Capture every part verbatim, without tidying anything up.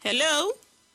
Hello?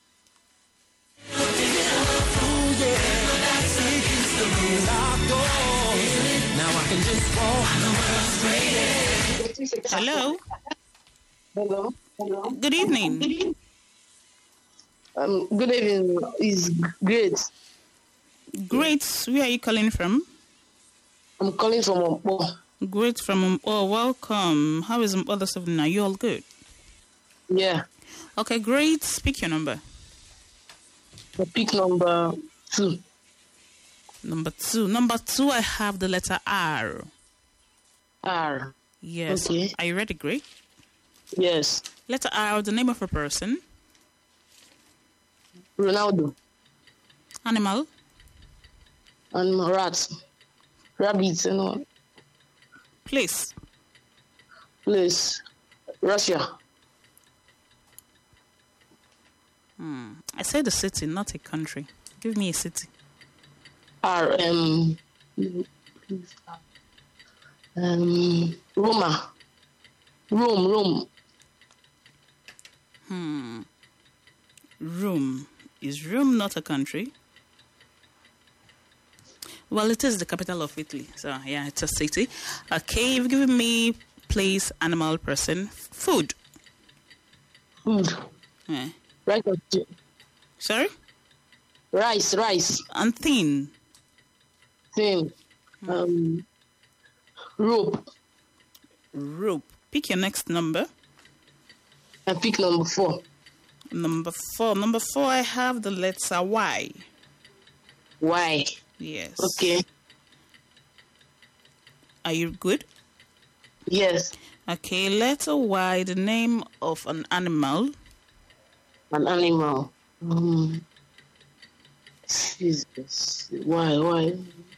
Hello? Hello. Hello. Good evening. Um, good evening. Is great. Great. Where are you calling from? I'm calling from Ompo. Great from oh, welcome. How is other stuff now? You all good? Yeah. Okay, great. Speak your number. I pick number two. Number two. Number two, I have the letter R. R. Yes. Okay. Are you ready? Great. Yes. Letter R, the name of a person. Ronaldo. Animal. And rats. Rabbits, you know. Place. Place. Russia. Hmm. I said a city, not a country. Give me a city. R. Um. Um. Roma. Rome. Rome. Hmm. Rome. Is Rome not a country? Well, it is the capital of Italy. So, yeah, it's a city. Okay, you've given me place, animal, person, food. Food. Yeah. Rice. Sorry? Rice. Rice. And thin. Thing. Um. Rope. Rope. Pick your next number. I pick number four. Number four. Number four, I have the letter Y. Why? Yes. Okay. Are you good? Yes. Okay, letter Y, the name of an animal. An animal. Um, Jesus. Why? Why?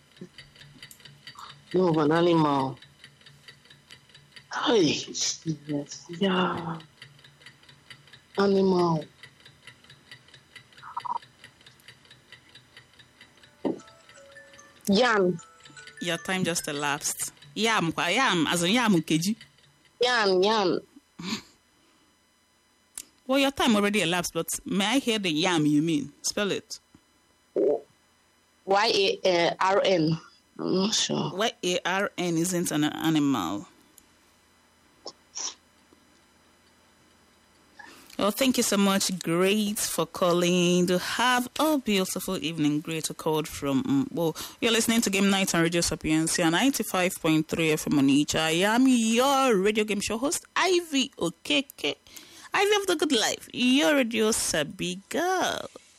No, of an animal. Hey, Jesus. Yeah. Animal. Yam. Your time just elapsed. Yam, kwa yam, as in yam keji. Yam, yam. Well, your time already elapsed, but may I hear the yam you mean? Spell it. Y A R N. I'm not sure. Y A R N isn't an animal. Well, thank you so much. Great for calling. To have a beautiful evening. Great to call from. Um, well, you're listening to Game Night on Radio Sapiencia ninety-five point three F M on each. I am your radio game show host, Ivy Okeke. Ivy of the Good Life. Your radio Sabi girl.